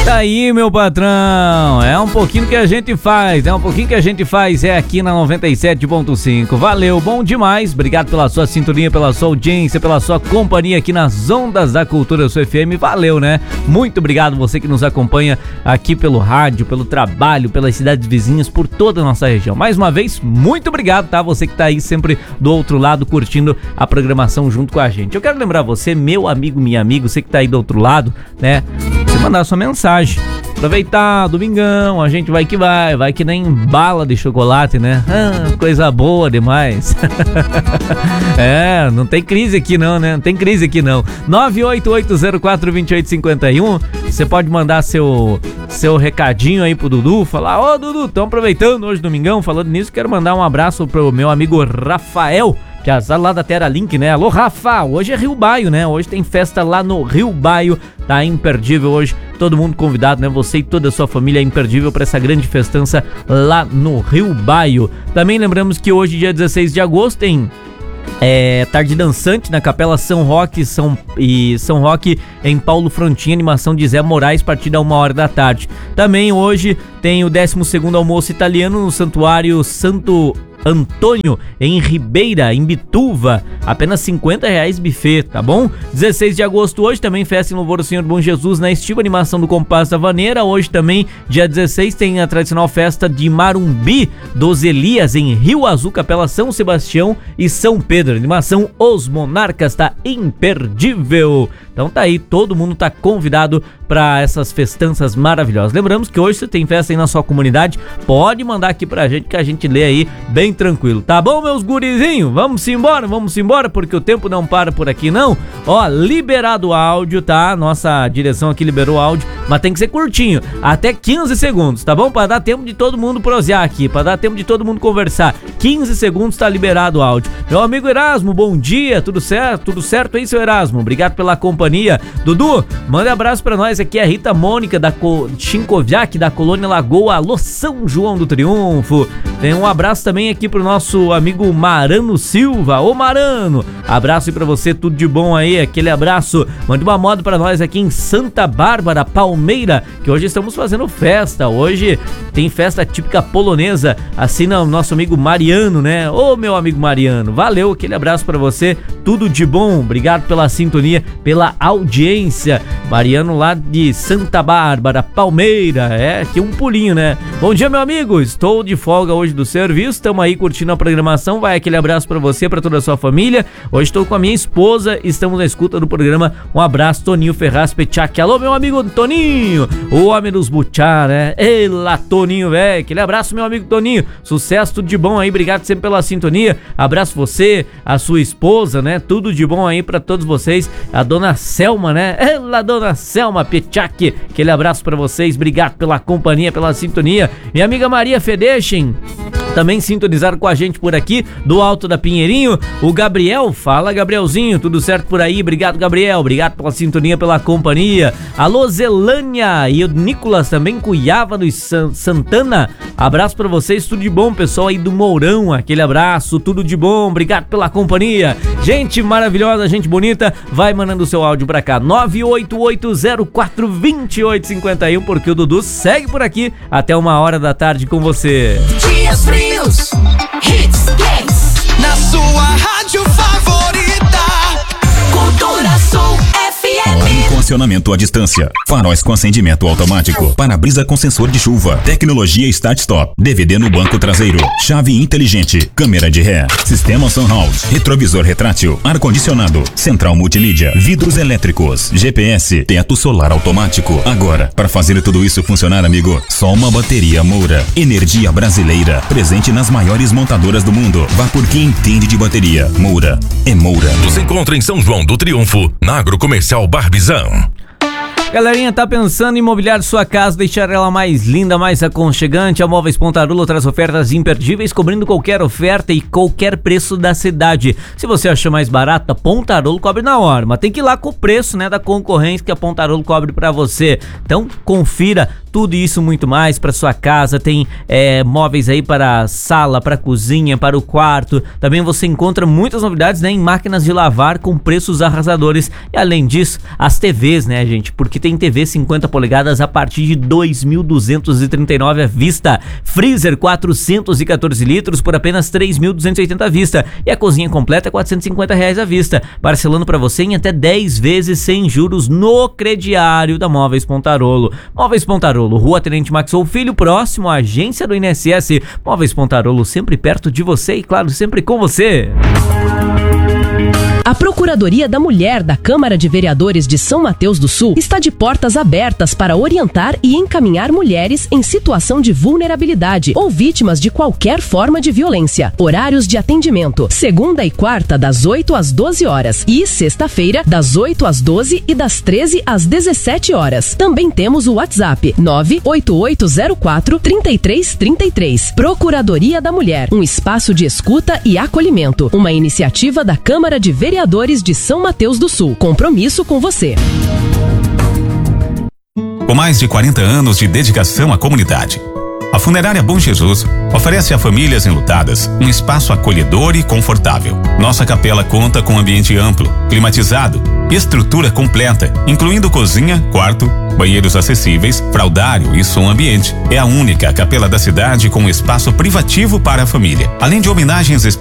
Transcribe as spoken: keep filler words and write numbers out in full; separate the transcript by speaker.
Speaker 1: Tá aí, meu patrão, é um pouquinho que a gente faz, é um pouquinho que a gente faz, é aqui na noventa e sete ponto cinco. Valeu, bom demais, obrigado pela sua sintonia, pela sua audiência, pela sua companhia aqui nas ondas da Cultura Sua F M, valeu, né? Muito obrigado você que nos acompanha aqui pelo rádio, pelo trabalho, pelas cidades vizinhas, por toda a nossa região. Mais uma vez, muito obrigado, tá? Você que tá aí sempre do outro lado curtindo a programação junto com a gente. Eu quero lembrar você, meu amigo, minha amiga, você que tá aí do outro lado, né? Você mandar sua mensagem. Aproveitar, domingão, a gente vai que vai, vai que nem bala de chocolate, né? Ah, coisa boa demais. É, não tem crise aqui não, né? Não tem crise aqui não. nove oito oito zero quatro dois oito cinco um, você pode mandar seu, seu recadinho aí pro Dudu, falar, ô Dudu, estão aproveitando hoje domingão, falando nisso, quero mandar um abraço pro meu amigo Rafael, Piazada lá da Terra Link, né? Alô, Rafa, hoje é Rio Baio, né? Hoje tem festa lá no Rio Baio, tá imperdível hoje, todo mundo convidado, né? Você e toda a sua família é imperdível para essa grande festança lá no Rio Baio. Também lembramos que hoje, dia dezesseis de agosto, tem É, tarde dançante na Capela São Roque São, e São Roque em Paulo Frontin, animação de Zé Moraes, partida a uma hora da tarde. Também hoje tem o décimo segundo almoço italiano no Santuário Santo Antônio, em Ribeira, em Bituva, apenas cinquenta reais buffet, tá bom? dezesseis de agosto hoje também festa em louvor ao Senhor Bom Jesus na estiva animação do Compasso da Vaneira. Hoje também, dia dezesseis, tem a tradicional festa de Marumbi dos Elias em Rio Azul, Capela São Sebastião e São Pedro. Animação Os Monarcas, tá imperdível. Então tá aí, todo mundo tá convidado para essas festanças maravilhosas. Lembramos que hoje você tem festa aí na sua comunidade, pode mandar aqui pra gente que a gente lê aí bem tranquilo, tá bom, meus gurizinhos? Vamos embora, vamos embora, porque o tempo não para por aqui não. Ó, liberado o áudio, tá? Nossa direção aqui liberou o áudio, mas tem que ser curtinho, até quinze segundos, tá bom? Para dar tempo de todo mundo prosear aqui, para dar tempo de todo mundo conversar. quinze segundos tá liberado o áudio. Meu amigo Erasmo, bom dia, tudo certo? Tudo certo aí, seu Erasmo? Obrigado pela companhia. Dudu, manda abraço pra nós, aqui é a Rita Mônica da Co... Chincoviac, da Colônia Lagoa, alô São João do Triunfo. Tem um abraço também aqui pro nosso amigo Marano Silva. Ô Marano, abraço aí pra você, tudo de bom aí, aquele abraço. Mande uma moda pra nós aqui em Santa Bárbara, Palmeira, que hoje estamos fazendo festa. Hoje tem festa típica polonesa, assina o nosso amigo Mariano, né? Ô meu amigo Mariano, valeu, aquele abraço pra você, tudo de bom, obrigado pela sintonia, pela audiência. Mariano lá de Santa Bárbara, Palmeira, é aqui um pulinho, né? Bom dia, meu amigo, estou de folga hoje do serviço, estamos aí curtindo a programação, vai aquele abraço pra você, pra toda a sua família. Hoje estou com a minha esposa, estamos na escuta do programa, um abraço, Toninho Ferraz Pechac. Alô, meu amigo Toninho, o homem dos butiá, né? Ei lá, Toninho, velho, aquele abraço, meu amigo Toninho, sucesso, tudo de bom aí, obrigado sempre pela sintonia, abraço você, a sua esposa, né? Tudo de bom aí pra todos vocês, a dona Selma, né? Ela, dona Selma Pechac, aquele abraço pra vocês, obrigado pela companhia, pela sintonia. Minha amiga Maria Fedechin também sintonizaram com a gente por aqui, do Alto da Pinheirinho. O Gabriel, fala Gabrielzinho, tudo certo por aí? Obrigado, Gabriel, obrigado pela sintonia, pela companhia. Alô, Zelânia, e o Nicolas também, Cuiava do San- Santana, abraço pra vocês, tudo de bom, pessoal aí do Mourão, aquele abraço, tudo de bom, obrigado pela companhia. Gente maravilhosa, gente bonita, vai mandando o seu áudio pra cá, nove oito oito zero quatro dois oito cinco um, porque o Dudu segue por aqui até uma hora da tarde com você.
Speaker 2: Dias frios, hits, games, na sua rádio favorita, Cultura Sul F M.
Speaker 3: Com acionamento à distância, faróis com acendimento automático, para-brisa com sensor de chuva, tecnologia start-stop, D V D no banco traseiro, chave inteligente, câmera de ré, sistema Sunhouse, retrovisor retrátil, ar-condicionado, central multimídia, vidros elétricos, G P S, teto solar automático. Agora, para fazer tudo isso funcionar, amigo, só uma bateria Moura. Energia brasileira, presente nas maiores montadoras do mundo. Vá por quem entende de bateria. Moura é Moura.
Speaker 4: Nos encontra em São João do Triunfo, na Agrocomercial Barbizão.
Speaker 1: Galerinha, tá pensando em mobiliar sua casa, deixar ela mais linda, mais aconchegante? A Móveis Pontarolo traz ofertas imperdíveis, cobrindo qualquer oferta e qualquer preço da cidade. Se você achou mais barato, a Pontarolo cobre na hora, mas tem que ir lá com o preço, né, da concorrência que a Pontarolo cobre pra você. Então, confira tudo isso, muito mais para sua casa. Tem é, móveis aí para a sala, para a cozinha, para o quarto. Também você encontra muitas novidades, né, em máquinas de lavar com preços arrasadores. E além disso, as T Vs, né, gente, porque que tem T V cinquenta polegadas a partir de dois mil duzentos e trinta e nove à vista. Freezer quatrocentos e quatorze litros por apenas três mil duzentos e oitenta à vista. E a cozinha completa é quatrocentos e cinquenta reais à vista. Parcelando para você em até dez vezes sem juros no crediário da Móveis Pontarolo. Móveis Pontarolo, Rua Tenente Maxwell Filho, próximo à agência do I N S S. Móveis Pontarolo, sempre perto de você e, claro, sempre com você.
Speaker 5: A Procuradoria da Mulher da Câmara de Vereadores de São Mateus do Sul está de portas abertas para orientar e encaminhar mulheres em situação de vulnerabilidade ou vítimas de qualquer forma de violência. Horários de atendimento: segunda e quarta das oito às doze horas e sexta-feira das oito às doze e das treze às dezessete horas. Também temos o WhatsApp nove oito oito zero quatro, três três três três. Procuradoria da Mulher, um espaço de escuta e acolhimento. Uma iniciativa da Câmara de Vereadores Vereadores de São Mateus do Sul. Compromisso com você.
Speaker 6: Com mais de quarenta anos de dedicação à comunidade, a Funerária Bom Jesus oferece a famílias enlutadas um espaço acolhedor e confortável. Nossa capela conta com ambiente amplo, climatizado e estrutura completa, incluindo cozinha, quarto, banheiros acessíveis, fraldário e som ambiente. É a única capela da cidade com espaço privativo para a família. Além de homenagens especiais